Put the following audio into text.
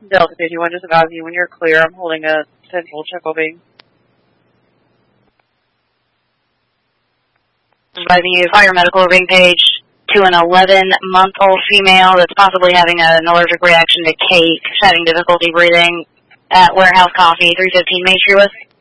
Delta 51, just advise you when you're clear. I'm holding a central Chicopee. Advising you, fire medical ring page to an 11-month-old female that's possibly having an allergic reaction to cake, having difficulty breathing at Warehouse Coffee, 315 Main Street West.